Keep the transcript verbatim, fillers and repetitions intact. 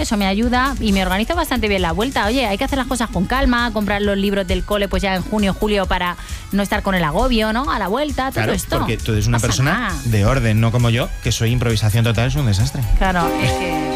eso me ayuda y me organizo bastante bien la vuelta. Oye, hay que hacer las cosas con calma, comprar los libros del cole pues ya en junio, julio para no estar con el agobio, ¿no? A la vuelta, todo claro, esto. Porque tú eres una Pasa persona nada. de orden, no como yo, que soy improvisación total, es un desastre. Claro, es que...